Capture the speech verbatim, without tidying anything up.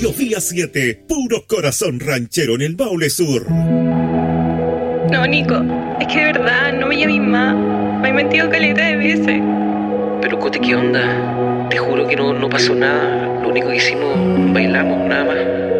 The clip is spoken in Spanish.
Radio Vía siete, puro corazón ranchero en el Maule Sur. No, Nico, es que de verdad no me llames más. Me he mentido caleta de veces. Pero Cote, ¿qué onda? Te juro que no, no pasó nada. Lo único que hicimos, bailamos, nada más.